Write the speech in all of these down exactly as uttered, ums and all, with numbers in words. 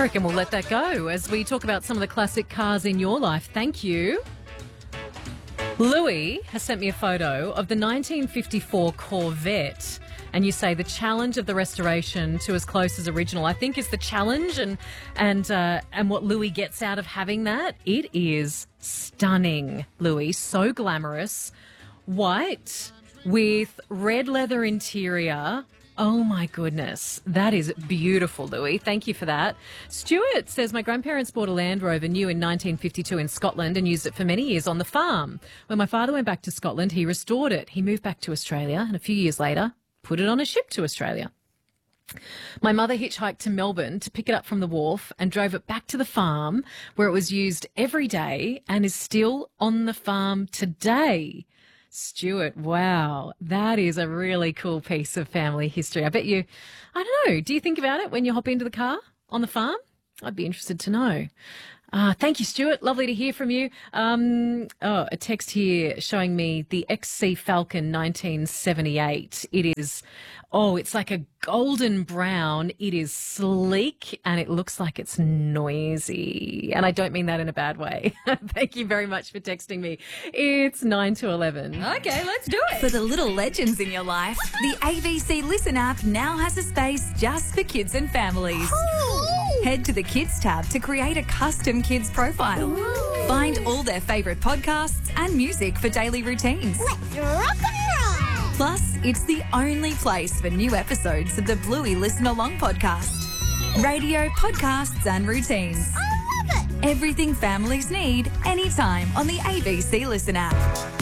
I reckon we'll let that go as we talk about some of the classic cars in your life. Thank you. Louis has sent me a photo of the nineteen fifty-four Corvette, and you say the challenge of the restoration to as close as original, I think, is the challenge, and and uh, and what Louis gets out of having that. It is stunning, Louis, so glamorous, white with red leather interior. Oh, my goodness. That is beautiful, Louis. Thank you for that. Stuart says, my grandparents bought a Land Rover new in nineteen fifty-two in Scotland and used it for many years on the farm. When my father went back to Scotland, he restored it. He moved back to Australia and a few years later put it on a ship to Australia. My mother hitchhiked to Melbourne to pick it up from the wharf and drove it back to the farm where it was used every day and is still on the farm today. Stuart, wow, that is a really cool piece of family history. I bet you, I don't know, do you think about it when you hop into the car on the farm? I'd be interested to know. Uh, thank you, Stuart. Lovely to hear from you. Um, oh, a text here showing me the X C Falcon nineteen seventy-eight. It is, oh, it's like a golden brown. It is sleek and it looks like it's noisy. And I don't mean that in a bad way. Thank you very much for texting me. It's nine to eleven. Okay, let's do it. For the little legends in your life, the A B C Listen app now has a space just for kids and families. Head to the Kids tab to create a custom kids profile. Ooh. Find all their favourite podcasts and music for daily routines. Let's rock and roll! Plus, it's the only place for new episodes of the Bluey Listen Along podcast. Radio, podcasts and routines. I love it! Everything families need, anytime on the A B C Listen app.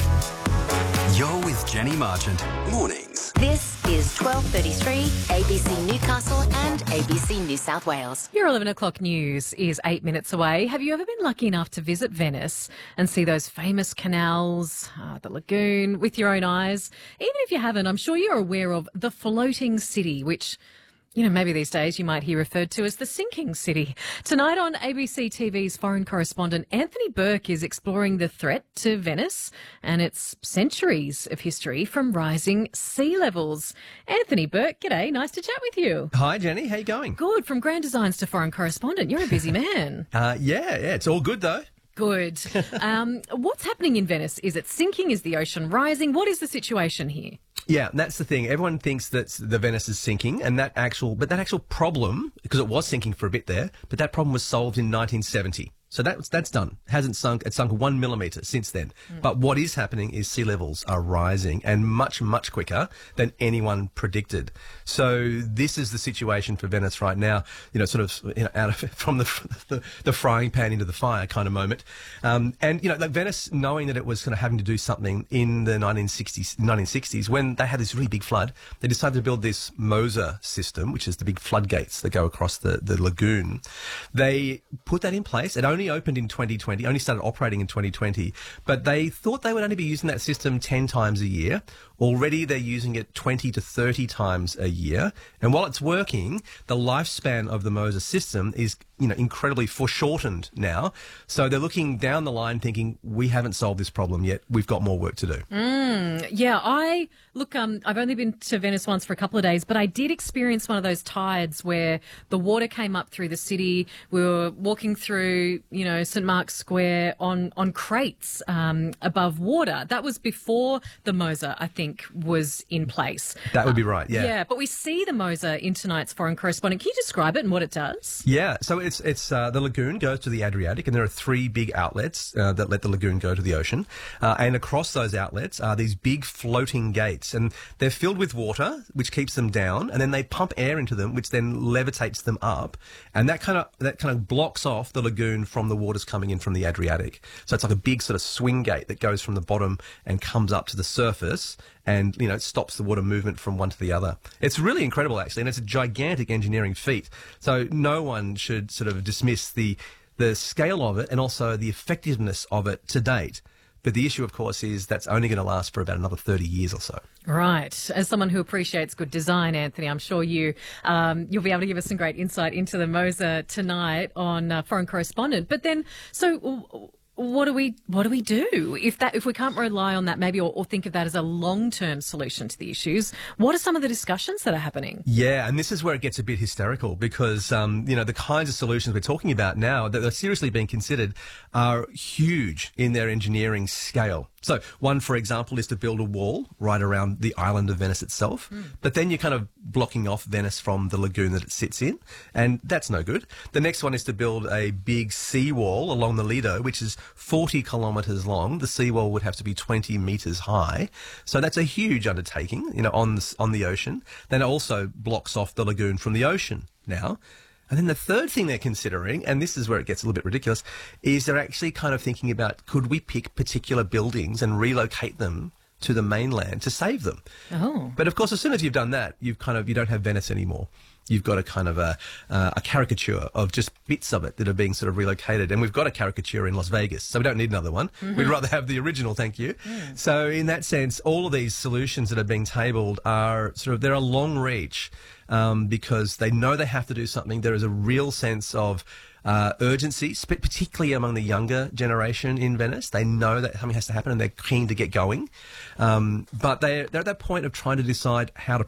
You're with Jenny Marchant. Mornings. This is twelve thirty-three, A B C Newcastle and A B C New South Wales. Your eleven o'clock news is eight minutes away. Have you ever been lucky enough to visit Venice and see those famous canals, uh, the lagoon, with your own eyes? Even if you haven't, I'm sure you're aware of the floating city, which, you know, maybe these days you might hear referred to as the sinking city. Tonight on A B C T V's foreign correspondent Anthony Burke is exploring the threat to Venice and its centuries of history from rising sea levels. Anthony Burke, g'day, nice to chat with you. Hi, Jenny. How you going? Good. From Grand Designs to foreign correspondent, you're a busy man. Uh, yeah, yeah, it's all good though. Good. Um, what's happening in Venice? Is it sinking? Is the ocean rising? What is the situation here? Yeah, that's the thing. Everyone thinks that the Venice is sinking, and that actual, but that actual problem, because it was sinking for a bit there, but that problem was solved in nineteen seventy. So that's that's done. It hasn't sunk. It's sunk one millimetre since then. Mm. But what is happening is sea levels are rising, and much much quicker than anyone predicted. So this is the situation for Venice right now. You know, sort of you know, out of from the the, the frying pan into the fire kind of moment. Um, and you know, like Venice, knowing that it was kind of having to do something in the nineteen sixties, nineteen sixties, when they had this really big flood, they decided to build this Mosa system, which is the big floodgates that go across the the lagoon. They put that in place. It only Only opened in twenty twenty, only started operating in twenty twenty, but they thought they would only be using that system ten times a year. Already they're using it twenty to thirty times a year. And while it's working, the lifespan of the Mosa system is, you know, incredibly foreshortened now. So they're looking down the line thinking, we haven't solved this problem yet. We've got more work to do. Mm, yeah, I, look, um, I've only been to Venice once for a couple of days, but I did experience one of those tides where the water came up through the city. We were walking through, you know, St Mark's Square on, on crates um, above water. That was before the Mosa, I think, was in place. That would be right, yeah. Uh, yeah, but we see the Mosa in tonight's foreign correspondent. Can you describe it and what it does? Yeah, so it's it's uh, the lagoon goes to the Adriatic, and there are three big outlets uh, that let the lagoon go to the ocean. Uh, and across those outlets are these big floating gates, and they're filled with water, which keeps them down, and then they pump air into them, which then levitates them up, and that kind of that kind of blocks off the lagoon from the waters coming in from the Adriatic. So it's like a big sort of swing gate that goes from the bottom and comes up to the surface, and, you know, it stops the water movement from one to the other. It's really incredible, actually, and it's a gigantic engineering feat. So no one should sort of dismiss the the scale of it and also the effectiveness of it to date. But the issue, of course, is that's only going to last for about another thirty years or so. Right. As someone who appreciates good design, Anthony, I'm sure you, um, you'll be able to give us some great insight into the Mosa tonight on uh, Foreign Correspondent. But then, so what do we what do we do if that if we can't rely on that maybe or, or think of that as a long-term solution to the issues? What are some of the discussions that are happening? Yeah, and this is where it gets a bit hysterical because, um, you know, the kinds of solutions we're talking about now that are seriously being considered are huge in their engineering scale. So one, for example, is to build a wall right around the island of Venice itself, mm. but then you're kind of blocking off Venice from the lagoon that it sits in, and that's no good. The next one is to build a big seawall along the Lido, which is forty kilometres long. The seawall would have to be twenty metres high, so that's a huge undertaking, you know, on the, on the ocean. Then it also blocks off the lagoon from the ocean now. And then the third thing they're considering, and this is where it gets a little bit ridiculous, is they're actually kind of thinking about could we pick particular buildings and relocate them to the mainland to save them. Oh. But of course, as soon as you've done that, you've kind of you don't have Venice anymore. You've got a kind of a, uh, a caricature of just bits of it that are being sort of relocated. And we've got a caricature in Las Vegas, so we don't need another one. Mm-hmm. We'd rather have the original, thank you. Mm. So in that sense, all of these solutions that are being tabled are sort of, they're a long reach um, because they know they have to do something. There is a real sense of Uh, urgency, particularly among the younger generation in Venice. They know that something has to happen and they're keen to get going. Um, but they're, they're at that point of trying to decide how to